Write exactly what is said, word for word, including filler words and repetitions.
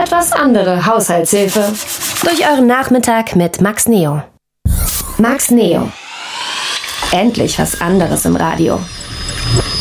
etwas andere Haushaltshilfe. Durch euren Nachmittag mit Max Neo. Max Neo. Endlich was anderes im Radio.